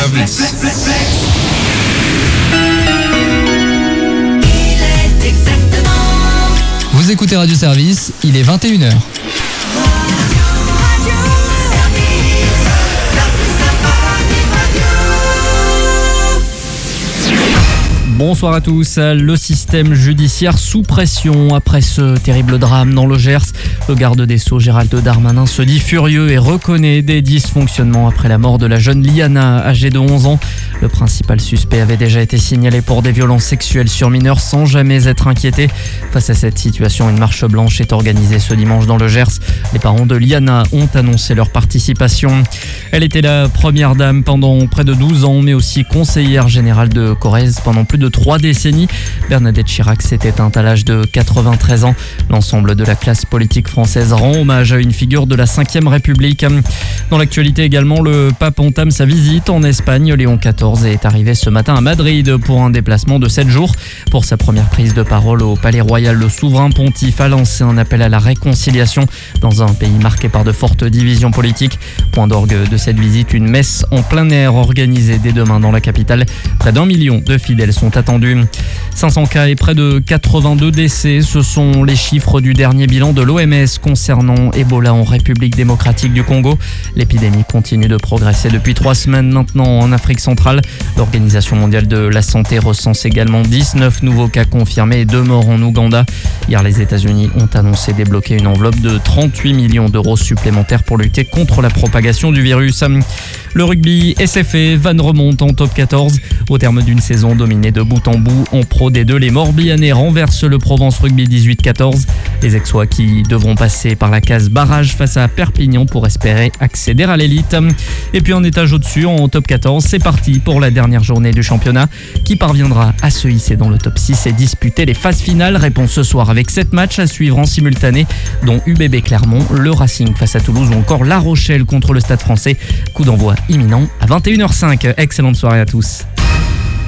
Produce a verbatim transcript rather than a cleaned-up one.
Service. Vous écoutez Radio Service, il est vingt et une heures. Bonsoir à tous. Le système judiciaire sous pression après ce terrible drame dans le Gers. Le garde des Sceaux Gérald Darmanin se dit furieux et reconnaît des dysfonctionnements après la mort de la jeune Liana, âgée de onze ans. Le principal suspect avait déjà été signalé pour des violences sexuelles sur mineurs sans jamais être inquiété. Face à cette situation, une marche blanche est organisée ce dimanche dans le Gers. Les parents de Liana ont annoncé leur participation. Elle était la première dame pendant près de douze ans, mais aussi conseillère générale de Corrèze pendant plus de trois décennies. Bernadette Chirac s'est éteinte à l'âge de quatre-vingt-treize ans. L'ensemble de la classe politique française rend hommage à une figure de la cinquième République. Dans l'actualité également, le pape entame sa visite en Espagne. Léon quatorze est arrivé ce matin à Madrid pour un déplacement de sept jours. Pour sa première prise de parole au Palais Royal, le souverain pontife a lancé un appel à la réconciliation dans un pays marqué par de fortes divisions politiques. Point d'orgue de cette visite, une messe en plein air organisée dès demain dans la capitale. Près d'un million de fidèles sont attendus. cinq cents cas et près de quatre-vingt-deux décès, ce sont les chiffres du dernier bilan de l'O M S concernant Ebola en République démocratique du Congo. L'épidémie continue de progresser depuis trois semaines maintenant en Afrique centrale. L'Organisation mondiale de la santé recense également dix-neuf nouveaux cas confirmés et deux morts en Ouganda. Hier, les États-Unis ont annoncé débloquer une enveloppe de trente-huit millions d'euros supplémentaires pour lutter contre la propagation du virus. Le rugby S F E, Vannes remonte en top quatorze. Au terme d'une saison dominée de bout en bout, en Pro D deux, les Morbihanais renversent le Provence Rugby dix-huit quatorze. Les Aixois qui devront passer par la case barrage face à Perpignan pour espérer accéder à l'élite. Et puis un étage au-dessus, en top quatorze, c'est parti pour la dernière journée du championnat. Qui parviendra à se hisser dans le top six et disputer les phases finales? Réponse ce soir avec sept matchs à suivre en simultané, dont U B B Clermont, le Racing face à Toulouse ou encore La Rochelle contre le Stade français. Coup d'envoi imminent à vingt et une heures cinq. Excellente soirée à tous.